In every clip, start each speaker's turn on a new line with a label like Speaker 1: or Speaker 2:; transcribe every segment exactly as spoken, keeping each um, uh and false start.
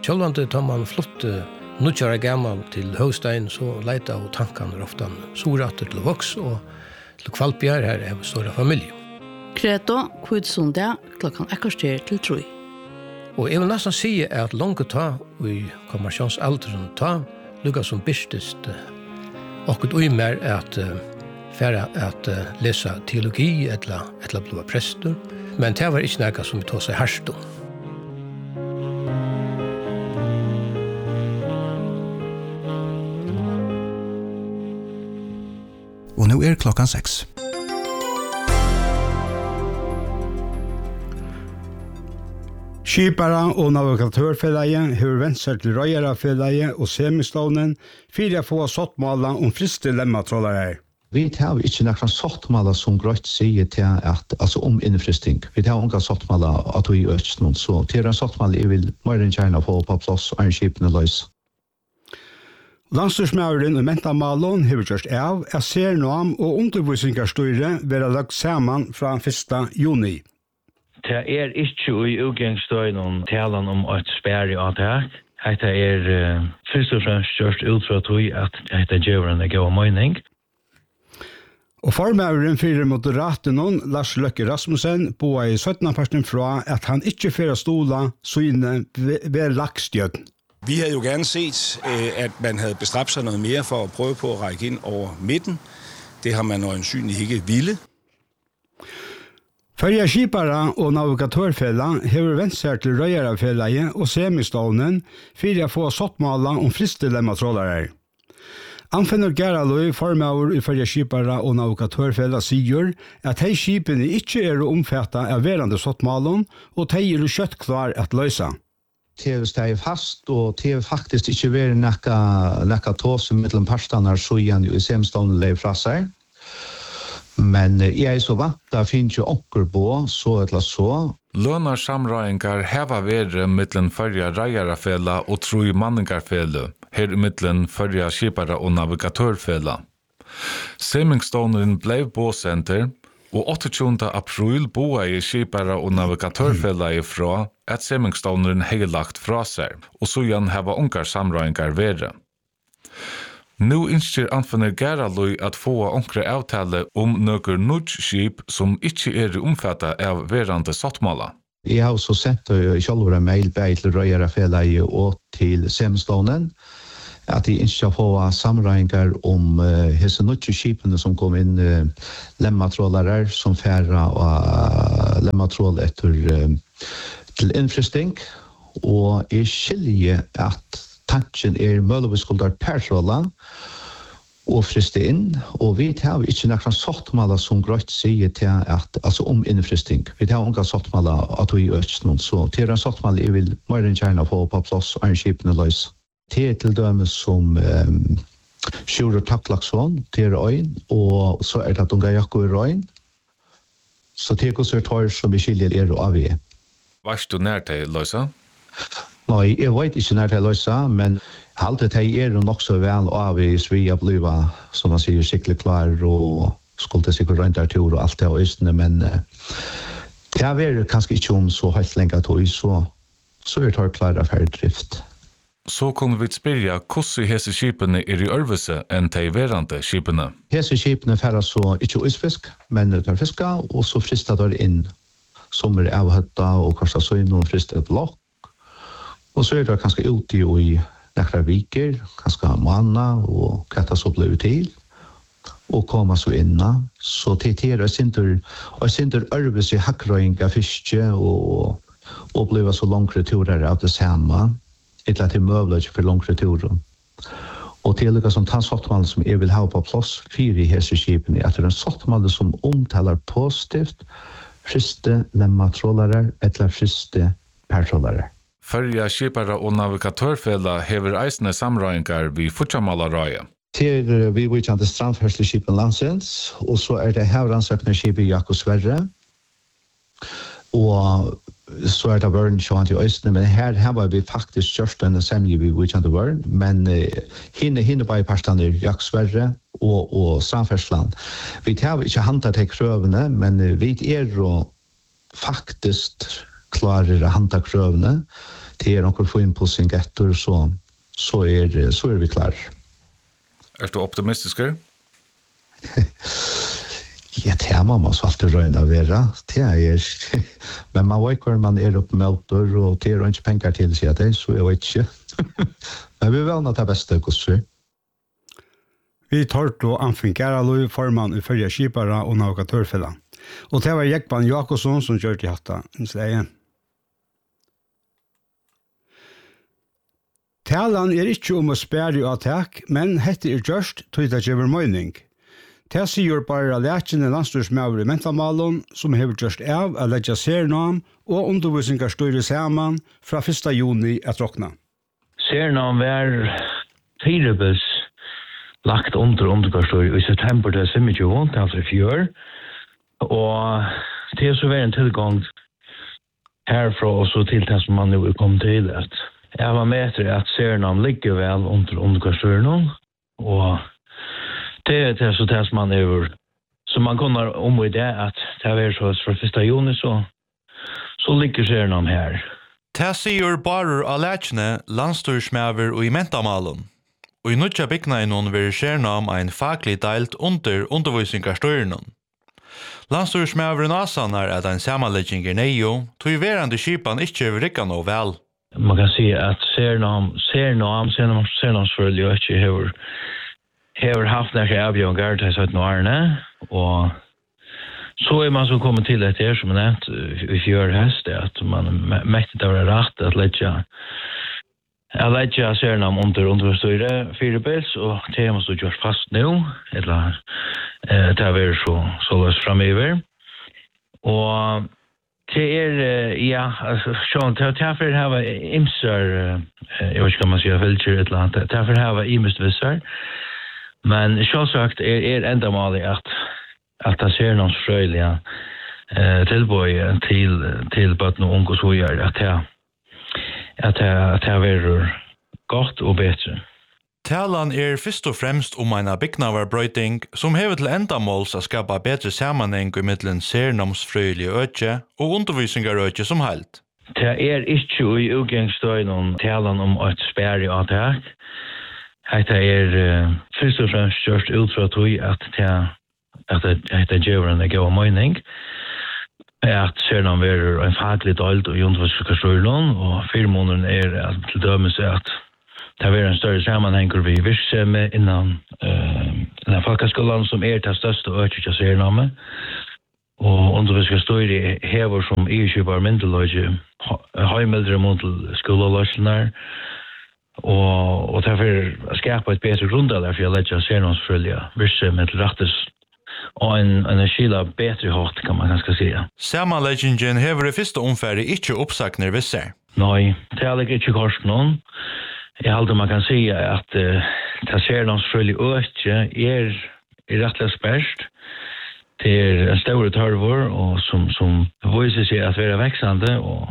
Speaker 1: Kjølvande tar man flott nutjara gammal til Høgstein, så leita og tankan er ofta sorater til voks og til kvalpjar her er stora familie.
Speaker 2: Kreto, kvidsundet, klokkan ekkarster til troi.
Speaker 1: Og jeg vil nesten si at langt ta i kommersjonsalderen ta, lukka som byrstest okkur uimer at færa at lesa teologi etla, etla blua prester, men det var ikke nægget som vi tog seg herst om.
Speaker 3: Og nå er klokkan seks.
Speaker 4: Skipara og navigatørfellege har vendt seg til røyerafellege og semistånen for å få sottmåla om friste lemmatrålare.
Speaker 5: Vi har ikke noen sottmåla som grøtt sier til at, altså om innfristing. Vi har unga sottmåla at vi gjør ikke noen, så til en sottmåla jeg vil mer enn kjærne få på plass og en skipene løs.
Speaker 4: Landstyrsmauren og Mentamalon har gjort av at sernam og undervisningsstyret være lagt sammen fra første juni.
Speaker 6: Det er ikke i utgangsstøynen talen om et sperre avtak. Det er uh, først og fremst gjort ut fra at dette gjør en god mening.
Speaker 4: Og formauren fyrir moderaten Lars Løkke Rasmussen boa i syttende fra at han ikke fyrir stola syne ved lakstjøden.
Speaker 7: Vi havde jo gerne set, at man havde bestræbt sig noget mere for at prøve på at række ind over midten. Det har man øjensynligt ikke ville.
Speaker 4: Førja skipara og navigatørfella hever vendt seg til røyerafellege og semistånen for å få sottmåla om fristelemmatrålare. Anfinner Geraløy, formauer i Førja skipara og navigatørfella, sier at de skipene ikke er omfattet av verande sottmålen, og de er kjøtt klar at løse.
Speaker 5: Det er fast, og det er faktisk ikke vært nekka tåse mellom parstanar så igjen i semistånen lev fra seg. Men jeg er så vant, da finnes jo onker på, så eller så.
Speaker 8: Lønner samrøyngar heva vere mittlen Førja reiarafela og troi manningarfele, her mittlen Førja skipara og navigatørfela. Semingståneren blev båsenter, og åttende april boa i skipara og navigatørfela ifra at semingståneren hei lagt fra seg, og så igjen heva ongar samrøyngar vere. Nu innskjer Anfinner Geraløy at få onkre avtale om nøkker nudge-skip som ikke er omfattet av verande sottmåla.
Speaker 5: Jeg har også sendt selv en mail bare til røyerafellege og til semistånen, at de ikke få samrøyngar om uh, hese nudge-skipene som kom inn uh, lemmatrålare som færre og uh, lemmatrål etter uh, til innfristing, og jeg skiljer at tanken er muligvis skulle persråla og friste inn, og vi har ikke noen sottmåla som grøtt sier til at, altså om innfristing. Vi har unga sottmåla at vi gjør ikke noen, så til en sottmåla jeg vil mer enn kjærne få på plass og en skipene løs. Det er til dømes som um, Sjur og Taklaksson til Røyn, og så er det at unga Jakko i Røyn, så det er også tar som vi skiljer er og avgjør.
Speaker 8: Varst du nær til løsa?
Speaker 5: Nei, jeg vet ikke når det er løsa, men alltid det er jo nok så vel av hvis vi har blivet, som man sier, skikkelig klar og skulle sikkert rundt der tur og alt det og østene, men uh, det er vel kanskje ikke om så høyt lenge tog, så, så er det klar av ferdigdrift.
Speaker 8: Så kunne vi spørre hvordan hese skipene er i øvelse enn de verande skipene?
Speaker 5: Hese skipene færre så ikke isfisk, men tar fiska, og så frister der inn sommer av høtta og kanskje så inn og frister blokk. Og så er det kanskje ute i nekra viker, kanskje manna og hva det så ble til, og komme så inna. Så til til er sinter, og sinter ørbes i hakkrøying av fiske, og, og ble så langere turer av det samme, etter at det møvler ikke for langere turer. Og til det som tar sottmål som jeg vil ha på plass fire i heseskipene, at det er en sottmål som omtaler positivt friste lemmatrålare eller friste pertrålare.
Speaker 8: Førja skipara og navigatørfela hever eisne samrøyngar vi futsamala røya.
Speaker 5: Til vi vidkjente strandførsleskipen Landsens, og så er det hevransøkende skipet Jakko Sverre. Og så er det vøren sjåant i østene, men her, her var vi faktisk kjørst denne semje vi vidkjente vøren, men uh, hinne, hinne bare i parstander Jakko Sverre og, og strandførsland. Vi har ikke hantet til krøvene, men uh, vi er jo faktisk klarer å hante krøvene det är någon få in på sin getter så så är så är vi klar.
Speaker 8: Är du optimistisk?
Speaker 5: Ja, det är man måste alltid röna vara. Det är men man vet hur man är upp motor och det är inte pengar till sig det så jag vet inte. Men vi vill nog ta bästa kost.
Speaker 4: Vi tar då Anfinn Geraløy, formann i Førja Skipara og Navigatørfella. Og det var Jekban Jakobsson som kjørte i hatta, en sleie. Talan er ikke om å spære i attak, men hette er gjørst tog det gjør mening. Det sier bare lekjene landstyrsmøver i mentalmalen som har gjørst av å legge sernam og undervisninger styrer sammen fra første juni et råkna.
Speaker 6: Sernam var firebus lagt under undergarstor i september til tjugo, altså i fjør. Og det er så vært en tilgang herfra og så til det som man nu kom til at jeg var med etter at Sernam ligger vel under undergarstoren og det er det så det som man er så man kunne om i det at det er så fra første juni så så ligger Sernam her.
Speaker 9: Det sier bare av lekene landstyrsmøver og i mentamalen. Og i nødja bygnainen vil Sernam ein faglig deilt under undervisningarstøyren. Landstyrsmøveren asanar at ein samanlegging er neio, tog verande skipan ikkje rikka no vel.
Speaker 6: Man kan si at Sernam, Sernam, Sernam, Sernamsfølge og ikkje hever, hever haft nekke avgjøngar til sytten årene, og så er man så kommet til etter som er nevnt i fjør hest, at man mektet av det rett at letja Jeg legger Sernam under understøyre fire bils, og det måste gjøres fast nå, eller eh, det er så, så løs fremover. Og det er, ja, altså, sånn, det er for å ha imser, jeg vet ikke hva man sier, filter et eller annet, det er for å ha imest visser, men selvsagt er, er enda malig at, at det ser noen frøyelige eh, tilbøy til, til bøtten og unge og så gjør at det at det, at det er godt og bedre.
Speaker 9: Talan er først og fremst om en bygnavarbrøyting som hever til endamåls å skapa bedre sammenheng i middelen sernamsfrøyelige økje og undervisningarøkje som helt.
Speaker 6: Det er ikke i utgangsstøyen om talan om et spærre attak. Det er uh, først og fremst kjørst ut fra tog at det at det er gjøren er gav mening. At Sernam er en faglig dalt og i undervisningskarstøyren, og fire måneder er at til dømes at det er en større sammenheng vi virksomhet innan, uh, innan folkeskolen som er til største økje av Sernam. Og undervisningskarstøyren hever som e-kjøper myndeløyge høymildre mot skoleløsene, og, og derfor skapa et bedre grundlag for å legge Sernamsfølge virksomhet til rettes og en, en skila bedre hatt, kan man ganske si.
Speaker 9: Samanleggingen hever i første omfære ikke oppsakner visser.
Speaker 6: Nei, det er ikke kort noen. Jeg halte man kan si at uh, det Sernamsfølge økje er, er rettelig spørst. Det er en større tørvor og som, som viser seg at være veksande, og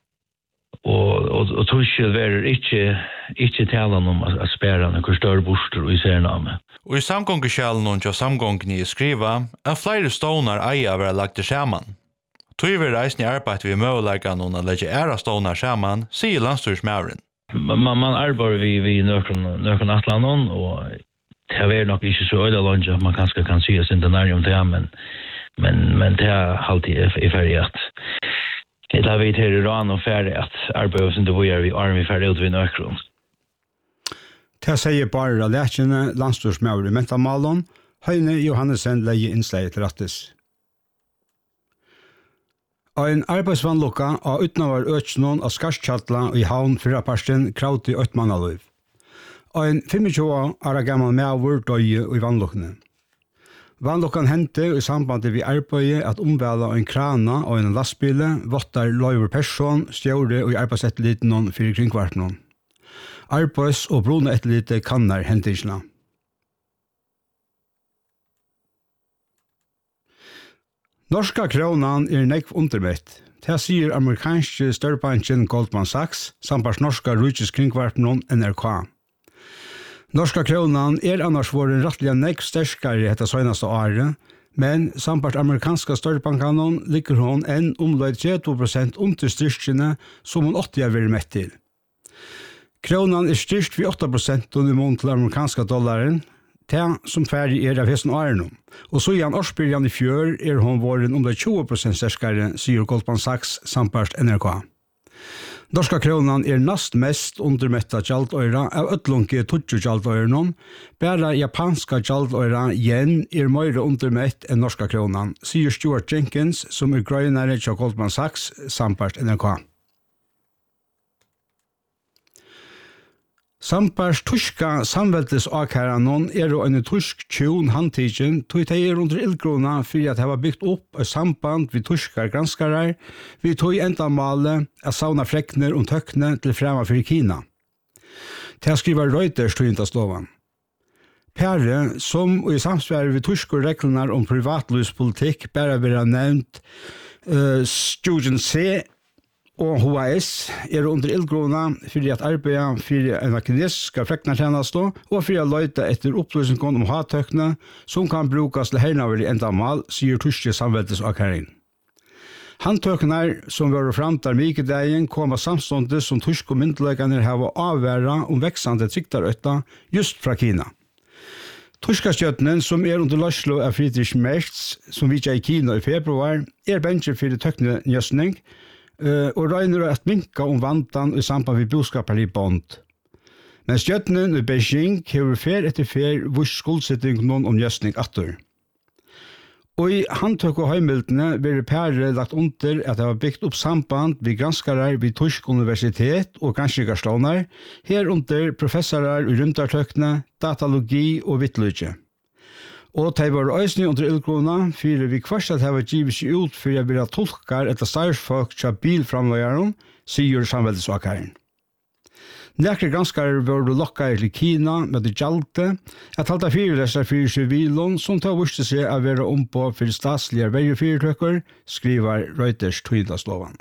Speaker 6: og og og tøskje verer ikkje ikkje talan om at spæra nokre større bostur i Sernam.
Speaker 9: Og i samgongeskjalen og samgongni i skriva, er flere stånar eia vera lagt saman. Tøy vi reisni arbeid vi møgulegan og legge æra stånar saman, sier landstyrsmæveren.
Speaker 6: Man, man arbeider vi, vi nøkken atlanon, og det er nok ikke så øyla lunge at man kanskje kan si oss intenarium til, men, men, men det er alltid i ferdig at det er vi til Iran og ferdig at arbeidet som det var vi er vi ferdig ut ved nøkken.
Speaker 4: Det sier bare lekjene landstyrsmæver i mentamalen, Høyne Johannesen leie innslag til rettes. Ein arbeidsvannlukka av utnavar økjennom av Skarskjatla i havn fyrraparsten kravt i Øtmannaløyv. Ein tjuefem år gammal mæver døye i vannlukkene. Vannlukkan hendte i sambandet vi arbeidet at omvæla en krana og en lastbile, vottar løyver person, stjåre og i arbeidsetteliten fyrir kringkvartene. Arbeids- og bruneettelite kannar hendingsna. Norska kronan er nekv undermett. Det sier amerikanske størbanken Goldman Sachs, samt norska rujtis kringkvartene N R K. Norska kronan er annars våren rettelig nekv sterskare etter søgnaste året, Men samt amerikanska størrebankanon ligger hon enn omløyd trettio prosent under styrkene som hon åtti er vært med til. Kronan er styrkt ved åtta prosent under mån til amerikanska dollaren, det som ferdig er av hesten årenom. Og så i en årsbyrjan i fjør er hon våren om det tjue prosent sterskere, sier Goldman Sachs samt N R K. Norska kronan er nast mest undermetta gjaldøyra av øtlunke tutju gjaldøyrenom, bare japanska gjaldøyra igjen er mer undermett enn norska kronan, sier Stuart Jenkins, som er grøynare til Goldman Sachs samt N R K. Sampars tyska samveldes-akæranon er og en tysk tjun handtidjen, tog de er under ildgrona for at de har byggt opp et samband vid tyskar granskarar, vi tog endamale av sauna frekner og tøkne til frema for Kina. Til skriver Reuters tog inte slovan. Perre, som i samsvær vid tyskar reglene om privatlivspolitikk bare vil ha nevnt uh, Student C, og H A S er under ildgrona for at arbeida for en kinesiska freknartjeneste og for å løyte etter opplysningen om hattøkene som kan brukes til hernaver i endamal, sier tyske samveldes-akæring. Handtøkene som var framtar mikedegjen kom samståndet som tyske myndeløkene har avværa om veksande tryktarøtta just fra Kina. Tyska stjøttenen, som er under løslo av Friedrich Merz, som vidtja i Kina i februar, er bensje for tøknenjøsning, Uh, og regner at minka om vantan i samband med boskapar i bond. Men stjøttenen i Beijing hever fer etter fer vurs skuldsetting noen om gjøstning atter. Og i handtøk og heimildene blir pære lagt under at det har byggt opp samband ved granskarar ved Tysk universitet og granskikarstånar, herunder professorar i rundartøkene, datalogi og vittløyke. Og de var øysene under ildgrona, for vi kvart at de var givet seg ut for å være tolkar etter starsfolk til bilframløyeren, sier samveldsakaren. Nekre granskare var lokkare til Kina med det gjalte, at halda fyrelesar for sivilon som tar vurste seg å være ompå for statslige verjefyrtøkker, skriver Reuters tøydaslovan.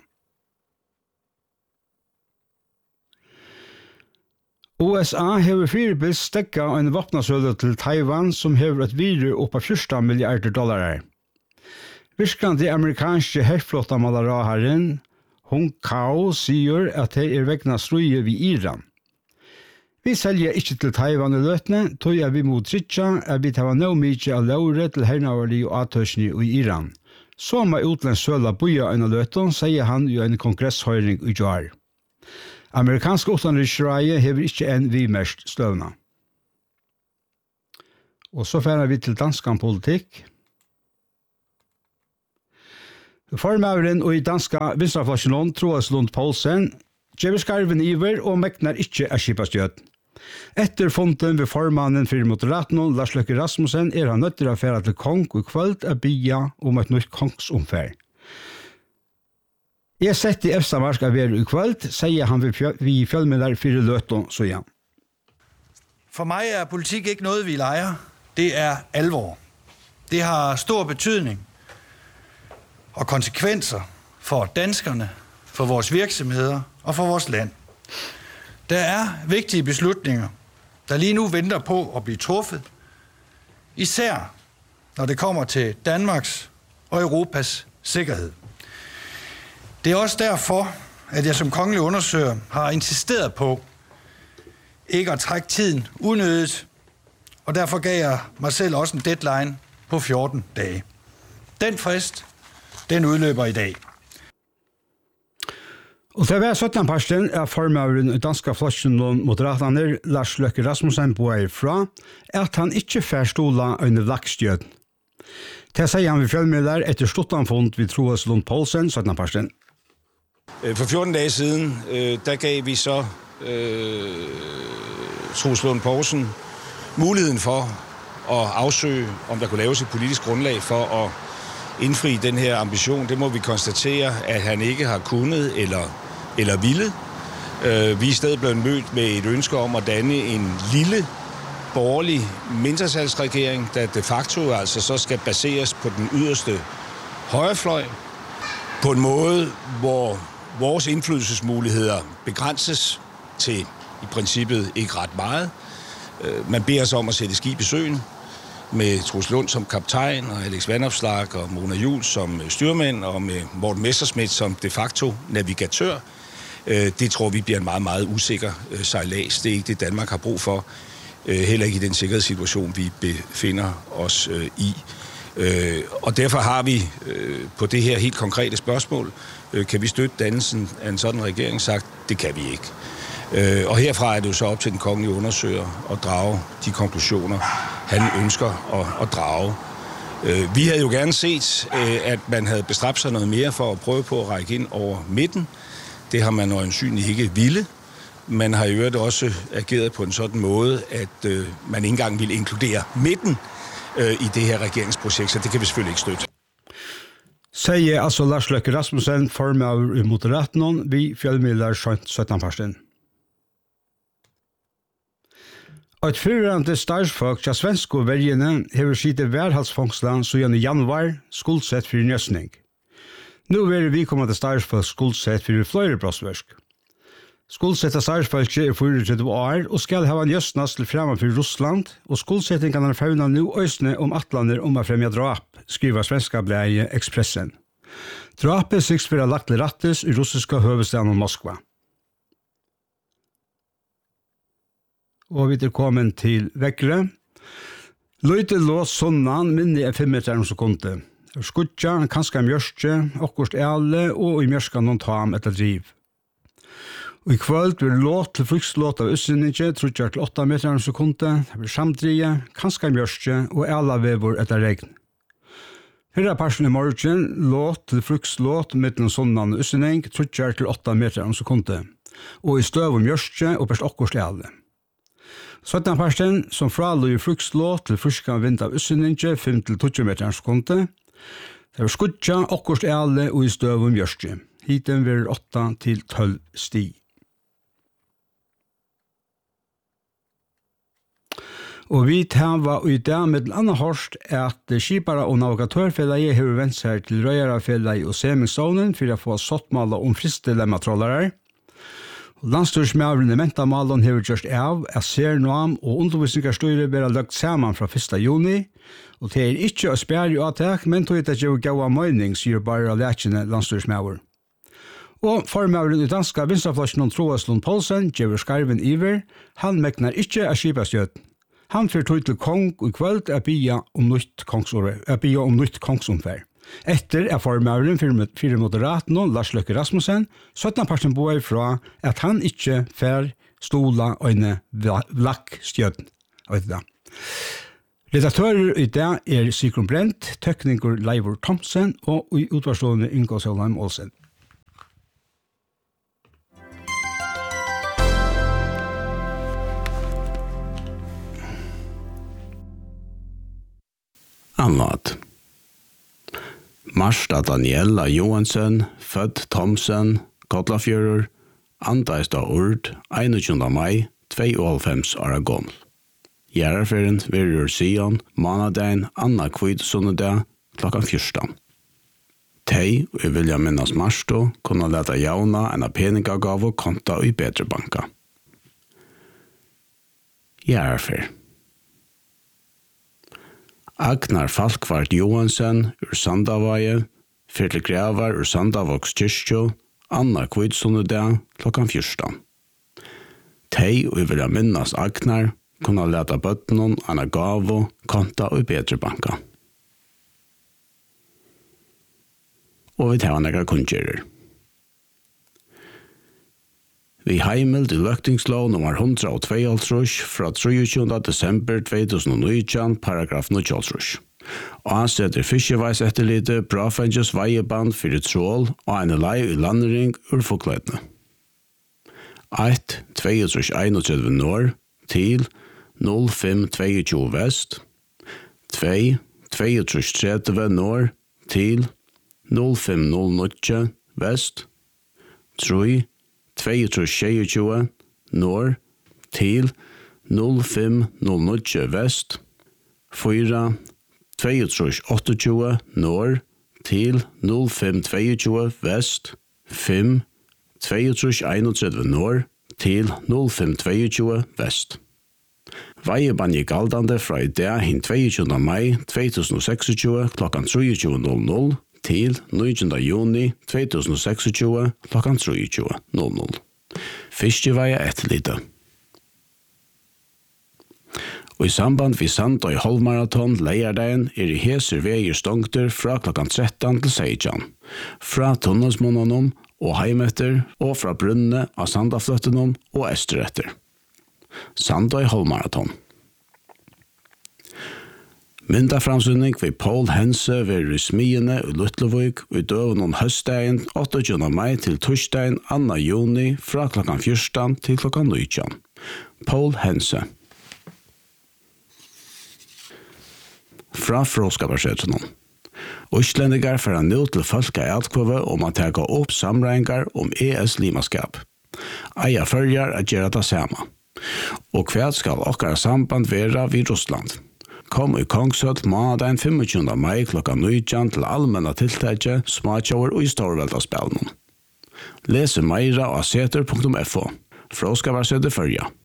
Speaker 4: U S A hever fyrirbild stekka en vapnasøle til Taiwan som hever et viru oppa fjorten milliarder dollarer. Virkande amerikanske herflottamalaraherren Hong Kao sier at det er vegna strøye ved Iran. Vi selger ikke til Taiwan i løtene, tog er vi mot Ritja, er vi tar nå mykje av laure til hernaverlig og atøsni i Iran. Så må utlensk søla boja en av løtene, sier han i en kongresshøyring i Joar. Amerikanske utenriksreie hever ikke en vimerst støvna. Og så færer vi til danskan politikk. Formøveren og i danska vinstraflasjonen Troels Lund Poulsen gjør skarven iver og mekner ikke er skipastjøt. Etter fonden ved formannen for Moderaten, Lars Løkke Rasmussen, er han nødt til å fære til kong og kvöld er bia om et nytt kongsomfær. Jeg sett i Efsamarsk av er i kvöld, sier han vi fjellmedler fire løton, så ja.
Speaker 10: For mig er politik ikke noget, vi leger. Det er alvor. Det har stor betydning og konsekvenser for danskerne, for vores virksomheder og for vores land. Der er vigtige beslutninger, der lige nu venter på at blive truffet, især når det kommer til Danmarks og Europas sikkerhed. Det er også derfor, at jeg som kongelig undersøger har insisteret på ikke at trække tiden unødigt, og derfor gav jeg mig selv også en deadline på fjorten dage. Den frist, den udløber i dag.
Speaker 4: Og til hver sytten parsten er formøveren i danska flosjonen Moderater Lars Løkke Rasmussen på fra at han ikke får stola under lakstjød. Til sier han vi fjellmidler etter sluttanfond vi Troels Lund Poulsen, sytten parsten.
Speaker 7: For fjorten dage siden, der gav vi så øh, Troels Lund Poulsen muligheden for at afsøge, om der kunne laves et politisk grundlag for at indfri den her ambition. Det må vi konstatere, at han ikke har kunnet eller, eller ville. Vi er i stedet blevet mødt med et ønske om at danne en lille borgerlig mindretalsregering, der de facto altså så skal baseres på den yderste højrefløj, på en måde, hvor vores indflydelsesmuligheder begrænses til i princippet ikke ret meget. Man beder os om at sætte skib i søen. med Troels Lund som kaptajn, og Alex Vandopslag og Mona Juhl som styrmænd, og med Morten Messerschmidt som de facto navigatør. Det tror vi bliver en meget, meget usikker sejlads. Det er ikke det, Danmark har brug for. Heller ikke i den sikkerhedssituation, vi befinder os i. Og derfor har vi på det her helt konkrete spørgsmål, kan vi støtte dannelsen af en sådan regering, sagt, det kan vi ikke. Og herfra er det jo så op til den kongelige undersøger at drage de konklusioner, han ønsker at, at drage. Vi havde jo gerne set, at man havde bestræbt sig noget mere for at prøve på at række ind over midten. Det har man øjensynligt ikke ville. Man har i øvrigt også ageret på en sådan måde, at øh, man ikke engang vil inkludere midten øh, i det her regeringsprojekt, så det kan vi selvfølgelig ikke støtte.
Speaker 4: Sier altså Lars Løkke Rasmussen, formand i Moderaten, vi fjellmidler sytten farsten. Og et fyrrande starsfolk til svenske velgene har sitte værhalsfångsland siden i januar skuldsett for nøsning. Nå er vi kommet til starsfolk skuldsett for flere brottsverk. Skuldsetta starsfolk er fireogtjúgu år og skal ha en gjøstnas til fremme for Russland, og skuldsettingen er fauna nå østene om atlander om å fremja drap, skriver svenska bleie Expressen. Drapet siks for å lagt til rattes i russiska høvestaden Moskva. Og vi er kommet til vekkere. Løyte lås sonnan minne er fem meter om sekundet. Skutja, kanskje mjørske, okkurst æle og i mjørska noen tam etter driv. Og i kvöld blir låt til frukslåt av Øsseninje, trutjar til åtta meter om sekundet, det blir samdrige, kanskje mjørske og æla vevor etter regn. Fyrra parsen i morgen, låt til frukslåt mellom sonnan og Øssening, trutjar til åtta meter om sekundet, og i støv og mjørske og best okkurst æle. Søtten parsten, som fraløy frukslåt til fruskan vind av Øsseninje, fem til tolv meter om sekundet, det blir skutja, okkurst æle og i støv og mjørske. Hiten blir åtta til tolv sti. Og vi tar i dag med annet hørst at skipare og navigatørfellet har vendt seg til Røyarafellet og Semingsstonen for å få sottmålet om fristelemmatrollere. Landstyrsmævren i Mentamalen har gjort av at Sernam og undervisningsstyret blir lagt sammen fra første juni, og det er ikke å spære i avtak, men tog det ikke å gå av mening, sier bare lekene landstyrsmævren. Og formøveren i danska vinstaflasjonen Troels Lund Poulsen, Gjøver Skarven Iver, han meknar ikke av skipastjøten. Han fyrir tog til kong og i kvöld er bia om nytt kongsomfær. Er bia om nytt kongsomfær. Etter er formøveren fyrir Moderaten og Lars Løkke Rasmussen, sytten parten boer fra at han ikke fær stola øyne vlak stjøten. Redaktører i dag er Sigrun Brent, tekniker Leivor Thomsen og i utvarstående Ingo Sølheim Olsen.
Speaker 11: Annat. Marsta Daniela Johansen, född Thomsen, Kotlafjörur, antaist av Urd, einogtjúgunda mai, tveyoghálvfems ára goml. Gjerarferien verur Sion, manadagen, anna kvid sunnedag, klokkan fyrstan. Tei, og jeg vilja minnas Marsto, kunne leta jauna enn peningagav og konta i bedre banka. Gjerarfer. Agnar Falkvart Johansen ur Sandavaje, Fyrtle Grevar ur Sandavoks kyrkjo, Anna Kvidsunnedag klokkan fyrstan. Tei og vilja minnas Agnar kunne leta bøttenon anna gavo, konta og bedre banka. Og vi tar nekka kunngjører. Vi heimel til løktingslov nummer hundra og tveoghálvtrýss fra treogtjúgunda desember tvö túsund og nítjan, paragraf níggjuoghálvtrýss. Ansetter fiskeveis etterlite brafenges veieband fyrir trål og en lei i landring ur fokleitene. eitt tvøyogtrýss einogtretivu nord til null fimm tvøyogtjúgu vest, tvö tvøyogtrýss tretivu nord til null fimm null níggju vest, tre tvøyogtrýss sjeyogtjúgu nord til null fimm null níggju vest, fýra tvøyogtrýss áttaogtjúgu nord til null fimm tvøyogtjúgu vest, fimm tvøyogtrýss einogtretivu nord til null fimm tvøyogtjúgu vest. Veiebanje galdande fra i dag hin tjueogtjúgunda mai tvei túsund og seksogtjúgu klokkan trýogtjúgu null null til nítjánda juni tvei túsund og seksogtjúgu klokkan trýogtjúgu null null. Fiskeveia etterlite. Og i samband vi Sandøy halvmaraton leierdagen er i heser veier stongter fra klokkan tretton til seksten. Fra tunnelsmånene og heimetter og fra brunnene av Sandafløttene og Østeretter. Sandøy halvmaraton. Myndaframsynning ved Paul Hense ved Rysmiene i Lutlevøk og i døven om høstdagen åttogtjúgunda mai til torsdagen annan juni fra klokkan fjorton til klokkan nítjan. Paul Hense. Fra Fråskaparsetenen. Østlendigar får han nå til folka etkvøve om at tega opp samreinger om E S-limaskap. Eia følger at gjøre det samme. Og hva skal okkara samband være vid Russland? Kom i Kongshøtt måneden tjueogtjúgunda mai klokka nítjan til allmenna tiltækje smaktjauer og i Storveldaspelnen. Lese meira av seter punktum f o. Fråskaparsetet følger.